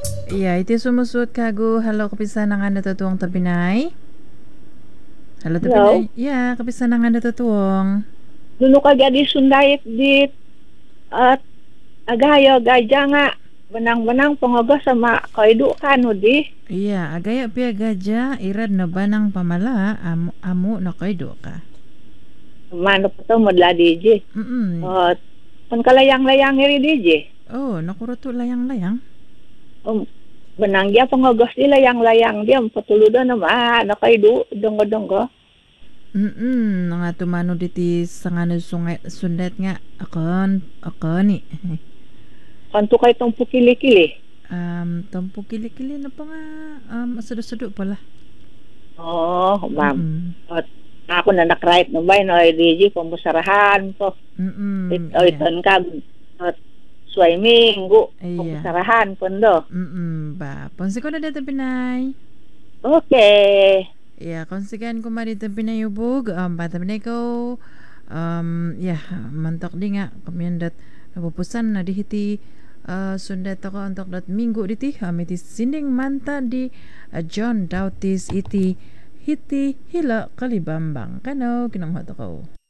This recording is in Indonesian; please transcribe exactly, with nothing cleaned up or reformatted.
Iya, iti sumusut kagu halo kapisanangan na tutuong tabinay. Halo Hello? tabinay. Iya, kapisanangan na tutuong. Dulu kagak disundait di at agayo gaja nga benang-benang pengogos sama kaidu kan di Iya, agaya pia gaja irad na banang pamala amu, amu na kaido ka. mana peto modla di je. Mm. Oh, kan kalayang-layang iri di je. Oh, nakuruto layang-layang. Um, benang dia pengogos di layang-layang dia petuludo nama na kaidu donggo-donggo. Mm, nga tumano diti sangano sungai sundet nga akon akon ni. Kan tu kay tong pukili-kili. Um, tampo kili-kili na pa nga um, asado-sado pala. Oh, ma'am. Mm. At ako na nakrait no bay no di je pemusarahan po. Mm, Ito iya. iton ka at suai minggu Iya. pemusarahan pondo. Mm, ba. Ponse ko na dito pinay. Okay. Ya, konsigan ko marito pinayubog. Um, bata pinay ko. Um, ya, mantok di nga. Kamyandat napupusan na dihiti uh, sundat ako antok dat minggu diti. Um, iti sinding manta di uh, John Dautis iti hiti hila kalibambang. Kano, kinanghoto ko.